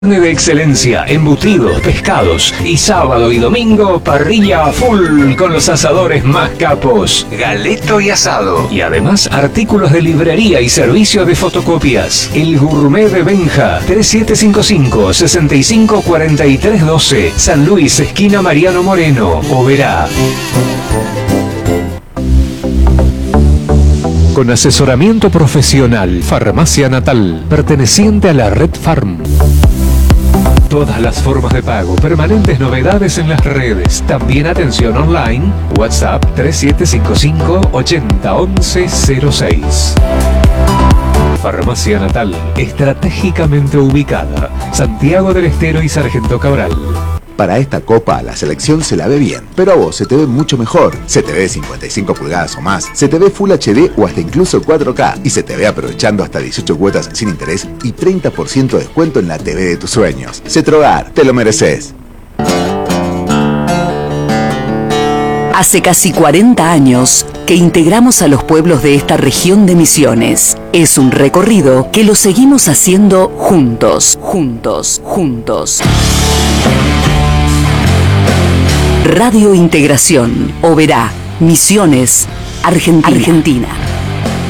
De excelencia, embutidos, pescados y sábado y domingo parrilla a full con los asadores más capos, Galeto y Asado, y además artículos de librería y servicio de fotocopias. El Gourmet de Benja, 3755-654312, San Luis, esquina Mariano Moreno, Oberá. Con asesoramiento profesional, Farmacia Natal, perteneciente a la Red Farm. Todas las formas de pago, permanentes novedades en las redes, también atención online, WhatsApp 3755-801106. Farmacia Natal, estratégicamente ubicada, Santiago del Estero y Sargento Cabral. Para esta copa a la selección se la ve bien, pero a vos se te ve mucho mejor. Se te ve 55 pulgadas o más, se te ve Full HD o hasta incluso 4K y se te ve aprovechando hasta 18 cuotas sin interés y 30% de descuento en la TV de tus sueños. Cetrogar, te lo mereces. Hace casi 40 años que integramos a los pueblos de esta región de Misiones. Es un recorrido que lo seguimos haciendo juntos. Radio Integración, Oberá, Misiones, Argentina.